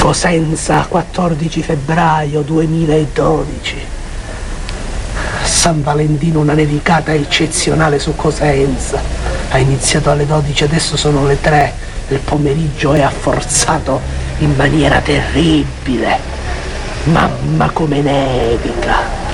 Cosenza, 14 febbraio 2012. San Valentino, una nevicata eccezionale su Cosenza. Ha iniziato alle 12, adesso sono le 3 del pomeriggio e ha forzato in maniera terribile. Mamma come nevica.